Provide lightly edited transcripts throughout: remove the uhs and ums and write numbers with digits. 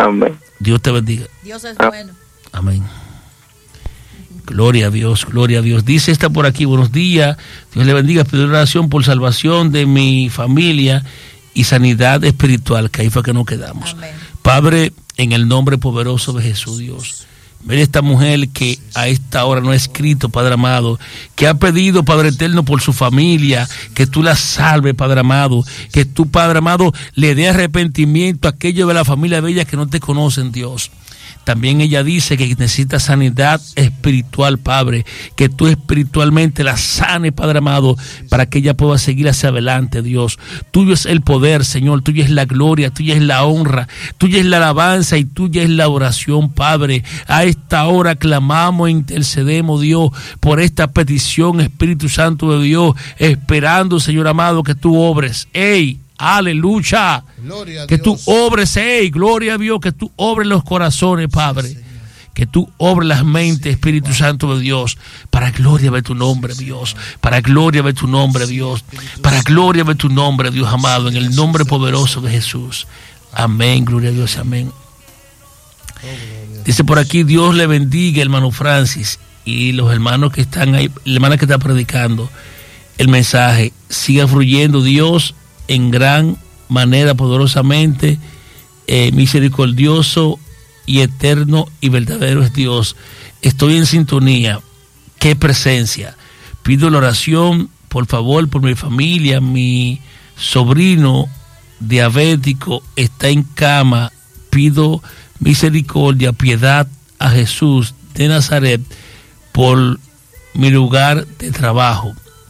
Amén. Dios te bendiga. Dios es bueno. Amén. Gloria a Dios, gloria a Dios. Dice esta por aquí, buenos días, Dios le bendiga, pido oración por salvación de mi familia y sanidad espiritual, que ahí fue que nos quedamos. Amén. Padre, en el nombre poderoso de Jesús, Dios, mira esta mujer que a esta hora no ha escrito, Padre amado, que ha pedido, Padre eterno, por su familia, que tú la salves, Padre amado, que tú, Padre amado, le dé arrepentimiento a aquellos de la familia de ella que no te conocen, Dios. También ella dice que necesita sanidad espiritual, Padre, que tú espiritualmente la sanes, Padre amado, para que ella pueda seguir hacia adelante, Dios. Tuyo es el poder, Señor, tuya es la gloria, tuya es la honra, tuya es la alabanza y tuya es la oración, Padre. A esta hora clamamos e intercedemos, Dios, por esta petición, Espíritu Santo de Dios, esperando, Señor amado, que tú obres. ¡Ey! Aleluya, que tú obres, gloria a Dios, que tú obres los corazones, Padre, sí, que tú obres las mentes, Espíritu Santo de Dios, para gloria de tu nombre, Dios, para gloria de tu nombre, Dios, para gloria de tu nombre, Dios amado, en el nombre poderoso de Jesús. Amén, gloria a Dios, amén. Dice por aquí, Dios le bendiga, hermano Francis, y los hermanos que están ahí, la hermana que está predicando el mensaje, siga fluyendo, Dios, en gran manera, poderosamente, misericordioso y eterno y verdadero es Dios. Estoy en sintonía. Qué presencia. Pido la oración, por favor, por mi familia. Mi sobrino diabético está en cama. Pido misericordia, piedad a Jesús de Nazaret por mi lugar de trabajo.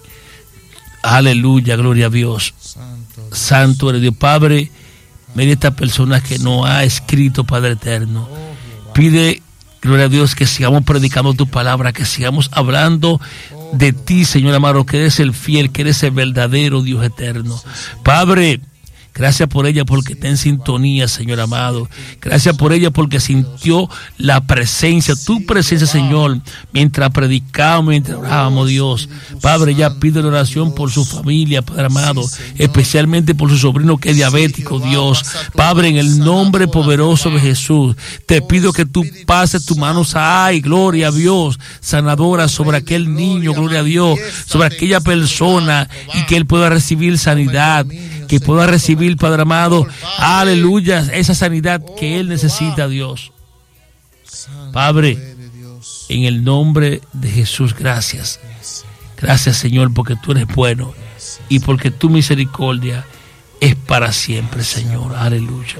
Aleluya, gloria a Dios. Santo eres Dios. Padre, mira esta persona que no ha escrito, Padre eterno. Pide, gloria a Dios, que sigamos predicando tu palabra, que sigamos hablando de ti, Señor amado, que eres el fiel, que eres el verdadero Dios eterno. Padre, gracias por ella porque está en sintonía, Señor amado. Gracias por ella porque sintió la presencia, tu presencia, Señor, mientras predicábamos, mientras orábamos, Dios. Padre, ya pide la oración por su familia, Padre amado, especialmente por su sobrino que es diabético, Dios. Padre, en el nombre poderoso de Jesús, te pido que tú pases tus manos, ay, gloria a Dios, sanadora sobre aquel niño, gloria a Dios, sobre aquella persona, y que él pueda recibir sanidad, que pueda recibir, Padre amado, aleluya, esa sanidad que él necesita, Dios. Padre, en el nombre de Jesús, gracias. Gracias, Señor, porque tú eres bueno y porque tu misericordia es para siempre, Señor. Aleluya.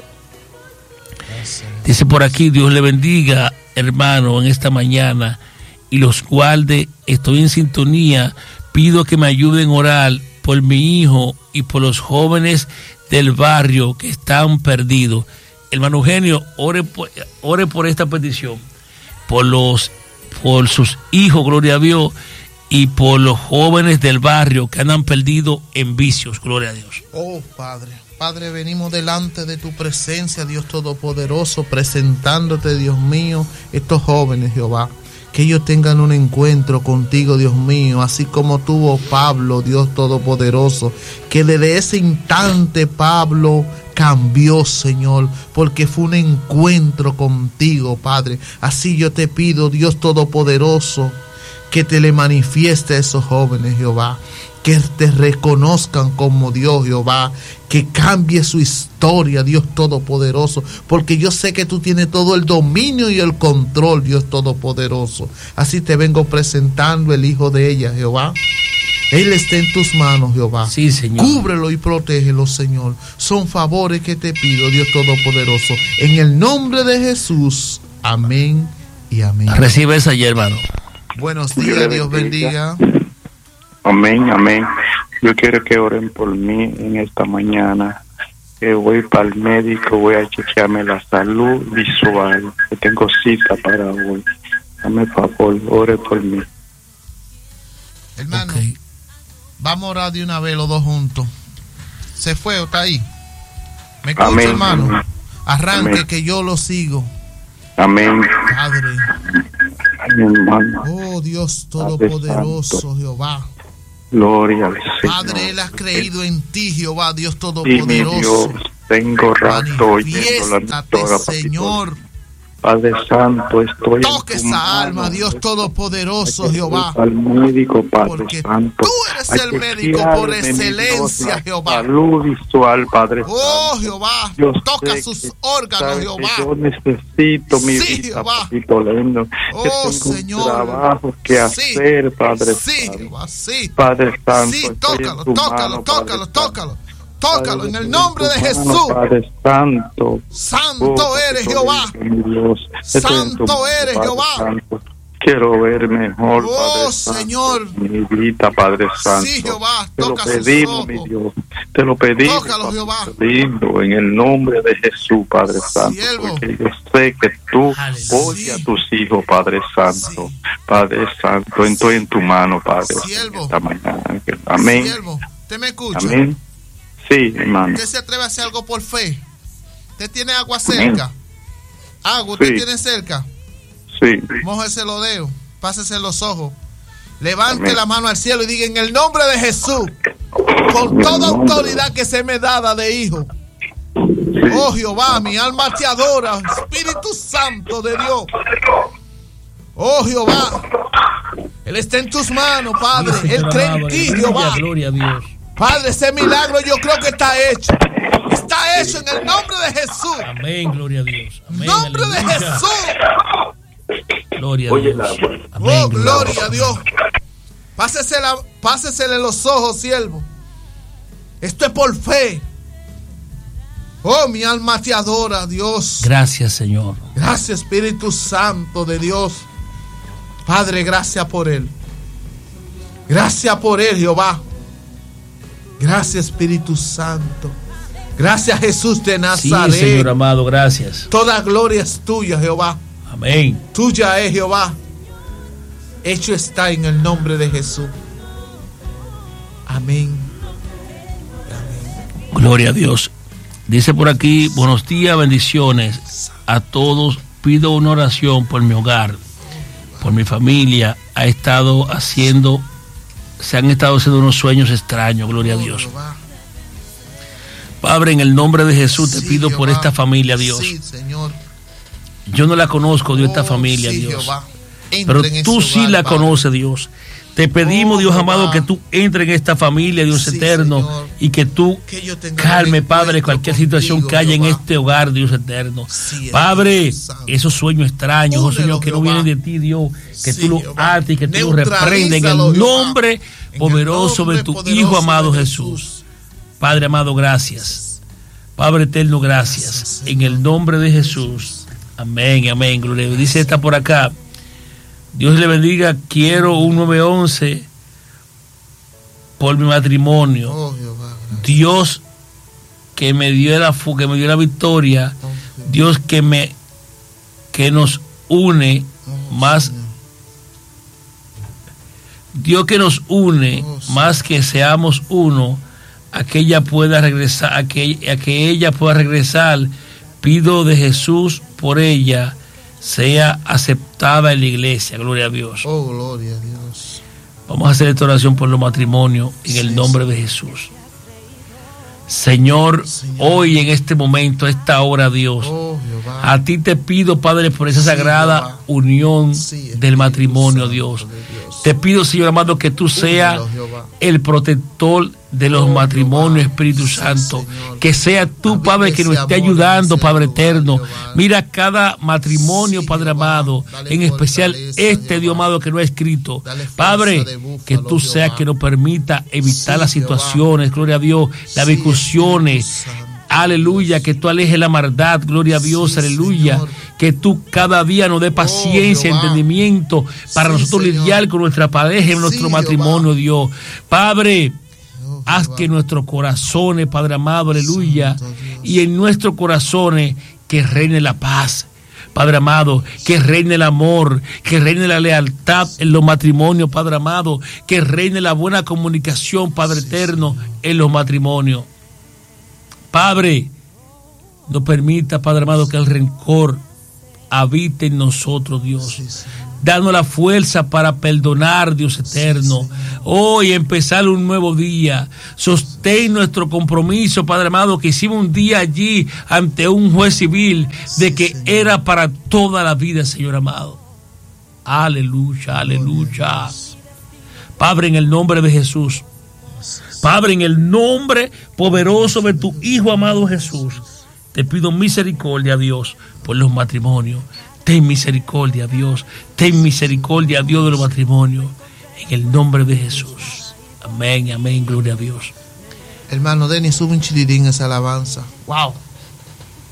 Dice por aquí, Dios le bendiga, hermano, en esta mañana y los guarde. Estoy en sintonía. Pido que me ayuden a orar por mi hijo y por los jóvenes del barrio que están perdidos. Hermano Eugenio, ore por esta petición, por sus hijos, gloria a Dios, y por los jóvenes del barrio que andan perdidos en vicios, gloria a Dios. Oh, Padre, venimos delante de tu presencia, Dios Todopoderoso, presentándote, Dios mío, estos jóvenes, Jehová. Que ellos tengan un encuentro contigo, Dios mío, así como tuvo Pablo, Dios Todopoderoso, que desde ese instante Pablo cambió, Señor, porque fue un encuentro contigo, Padre. Así yo te pido, Dios Todopoderoso, que te le manifieste a esos jóvenes, Jehová, que te reconozcan como Dios, Jehová, que cambie su historia, Dios Todopoderoso, porque yo sé que tú tienes todo el dominio y el control, Dios Todopoderoso. Así te vengo presentando el hijo de ella, Jehová. Él está en tus manos, Jehová. Sí, Señor. Cúbrelo y protégelo, Señor. Son favores que te pido, Dios Todopoderoso. En el nombre de Jesús. Amén y amén. Recibe esa ya, hermano. Buenos días, Dios bendiga. Amén, amén. Yo quiero que oren por mí en esta mañana. Voy para el médico, voy a chequearme la salud visual. Que tengo cita para hoy. Dame favor, ore por mí. Hermano, vamos a orar de una vez los dos juntos. ¿Se fue o está ahí? ¿Me escucha, amén, hermano? Amén. Arranque, amén, que yo lo sigo. Amén. Padre. Amén, hermano. Oh, Dios Todopoderoso, Jehová. Gloria al Señor. Padre, Él ha creído en ti, Jehová, Dios Todopoderoso. tengo rato oyendo la emisora, Señor. Padre Santo, estoy Toque esa alma, Dios Todopoderoso, Jehová. Al médico, Padre Porque Santo. tú eres el médico por excelencia, Jehová. Salud visual, Padre Oh, Santo. Jehová, Yo toca sé sus que órganos, sabes Jehová. que yo necesito mi Sí, vida, Jehová. papito lindo. Que Oh, tengo Señor. un trabajo que Sí. hacer, Padre Sí, Santo. Jehová, sí. Padre Santo, Sí, estoy tócalo, en tu tócalo, mano, tócalo, Padre tócalo. Santo. Tócalo Padre, en el estoy nombre de tu mano, Jesús. Padre Santo. Santo eres, Jehová. Mi Dios. Estoy en tu Santo mano, eres, Padre Jehová. Santo. Quiero ver mejor, Oh, Padre Santo, Señor. mi vida, Padre Santo. Sí, Jehová, te lo toca sus pedimos, ojos. mi Dios. Te lo pedimos, Tócalo, Jehová. Padre lindo, en el nombre de Jesús, Padre Santo. Siervo. Porque yo sé que tú Aleluya. oyes a tus hijos, Padre Santo. Sí. Padre Santo, estoy en tu mano, Padre. Siervo. Esta mañana. Amén. Siervo, ¿usted me escucha? Amén. Sí, hermano. ¿Usted se atreve a hacer algo por fe? ¿Usted tiene agua Amén. cerca? ¿Agua usted Sí. tiene cerca? Sí. Mójese los dedos, pásese los ojos. Levante Amén. la mano al cielo y diga: en el nombre de Jesús, con En el toda nombre. autoridad que se me dada de hijo. Oh Jehová, mi alma te adora, Espíritu Santo de Dios. Oh Jehová, Él está en tus manos, Padre. Sí, Él Señor cree amado, en ti, aleluya, Jehová. gloria a Dios. Padre, ese milagro yo creo que está hecho. Está hecho en el nombre de Jesús. Amén, gloria a Dios. Amén, Nombre de aleluya. Jesús. Gloria a Dios. Amén, Oh, gloria a Dios. Pásesele los ojos, siervo. Esto es por fe. Oh, mi alma te adora, Dios. Gracias, Señor. Gracias, Espíritu Santo de Dios. Padre, gracias por él. Gracias por él, Jehová. Gracias, Espíritu Santo. Gracias, Jesús de Sí, Nazaret. Señor amado, gracias. Toda gloria es tuya, Jehová. Amén. Tuya es, Jehová. Hecho está en el nombre de Jesús. Amén. Gloria a Dios. Dice por aquí: buenos días, bendiciones a todos. Pido una oración por mi hogar, por mi familia. Se han estado haciendo unos sueños extraños. Gloria a Dios. Jehová. Padre, en el nombre de Jesús te Sí, pido por Jehová. esta familia, Dios. Sí, Señor. Yo no la conozco, Dios, esta Oh, familia, sí, Dios. Jehová. Pero Entra en tú ese sí hogar, la Padre. conoces, Dios. Te pedimos, Oh, Dios amado, Jehová. que tú entres en esta familia, Dios Sí, eterno, Señor. y que tú Que yo tenga calme, un Padre, encuentro cualquier situación contigo, que haya en Jehová. este hogar, Dios eterno. Sí, Padre, Espíritu Santo. esos sueños extraños, oh Únelo, Señor, que no Jehová. vienen de ti, Dios, que Sí, tú los Jehová. ates y que tú los reprendes en el Neutralízalo, Jehová. nombre En el poderoso nombre de tu poderoso Hijo amado de Jesús. Padre amado, gracias. Padre eterno, gracias. En el nombre de Jesús. Amén, amén. Gloria a Dios. Dice esta por acá: Dios le bendiga, quiero un 911 por mi matrimonio. Oh, Jehová. Dios que me dio la victoria, Dios que nos une más, Dios que nos une más que seamos uno, a que ella pueda regresar, a que ella pueda regresar. Pido de Jesús por ella, sea aceptada en la iglesia. Gloria a Dios. Oh, gloria a Dios. Vamos a hacer esta oración por los matrimonios en el nombre de Jesús. Señor, hoy en este momento, a esta hora, Dios, Oh, Jehová. a ti te pido, Padre, por esa Sí, sagrada Jehová. unión Sí, Espíritu del matrimonio, Santo Dios. de Dios. Te pido, Señor amado, que tú seas Únelo, Jehová. el protector de los Oh, matrimonios, Jehová. Espíritu Sí, Santo. Señor. Que sea tú, Habita Padre, que nos ese esté amor en ayudando, ese Padre lugar, eterno. Jehová. Mira cada matrimonio, Sí, Padre Jehová. amado, Dale en especial fortaleza, este, Jehová. Dios amado, que no ha escrito. Dale fuerza Padre, de búfalo, que tú seas Jehová. que nos permita evitar Sí, las Jehová. situaciones, gloria a Dios, las Sí, discusiones. Espíritu Santo. Aleluya, que tú alejes la maldad, gloria a Dios, Sí, aleluya. Señor. Que tú cada día nos dé paciencia, Jehová. entendimiento para Sí, nosotros Señor. lidiar con nuestra pareja en nuestro Jehová. matrimonio, Dios. Padre, Oh, haz Jehová. que nuestros corazones, Padre amado, aleluya, Santo Dios. y en nuestros corazones que reine la paz. Padre amado, que reine el amor, que reine la lealtad en los matrimonios, Padre amado, que reine la buena comunicación, Padre eterno, en los matrimonios. Padre, no permita, Padre amado, que el rencor habite en nosotros, Dios. Sí, Señor. Danos la fuerza para perdonar, Dios eterno. Hoy empezar un nuevo día. Sostén nuestro compromiso, Padre amado, que hicimos un día allí ante un juez civil, de que era para toda la vida, Señor amado. Aleluya, aleluya. Padre, en el nombre de Jesús. Padre, en el nombre poderoso de tu Hijo amado Jesús, te pido misericordia, Dios, por los matrimonios. Ten misericordia, Dios. Ten misericordia, Dios, de los matrimonios. En el nombre de Jesús. Amén, amén. Gloria a Dios. Hermano Denis, sube un chirirín esa alabanza. Wow.